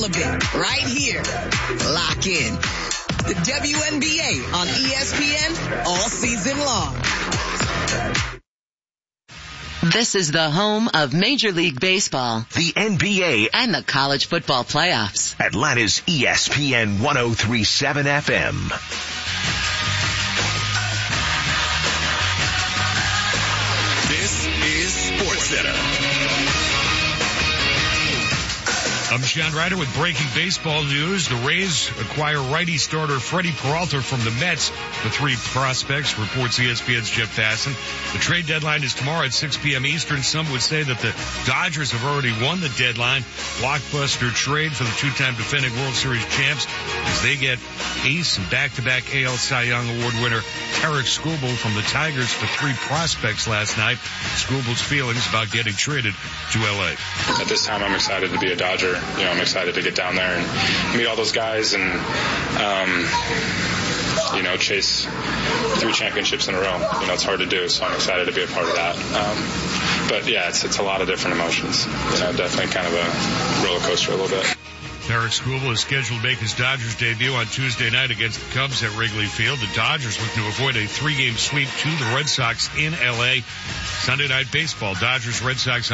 all of it right here. Lock in. The WNBA on ESPN all season long. This is the home of Major League Baseball, the NBA, and the college football playoffs. Atlanta's ESPN 103.7 FM. This is SportsCenter. I'm Sean Ryder with breaking baseball news. The Rays acquire righty starter Freddie Peralta from the Mets for 3 prospects, reports ESPN's Jeff Passan. The trade deadline is tomorrow at 6 p.m. Eastern. Some would say that the Dodgers have already won the deadline. Blockbuster trade for the 2-time defending World Series champs as they get ace and back-to-back AL Cy Young Award winner Tarik Skubal from the Tigers for 3 prospects last night. Skubal's feelings about getting traded to L.A. At this time, I'm excited to be a Dodger. I'm excited to get down there and meet all those guys and, chase 3 championships in a row. It's hard to do, so I'm excited to be a part of that. But yeah, it's a lot of different emotions. Definitely kind of a roller coaster a little bit. Tarik Skubal is scheduled to make his Dodgers debut on Tuesday night against the Cubs at Wrigley Field. The Dodgers looking to avoid a 3-game sweep to the Red Sox in L.A. Sunday Night Baseball, Dodgers-Red Sox